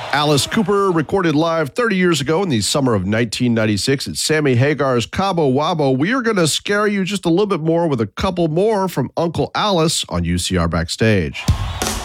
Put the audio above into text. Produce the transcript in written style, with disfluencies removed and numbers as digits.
Alice Cooper recorded live 30 years ago in the summer of 1996 at Sammy Hagar's Cabo Wabo. We are going to scare you just a little bit more with a couple more from Uncle Alice on UCR Backstage.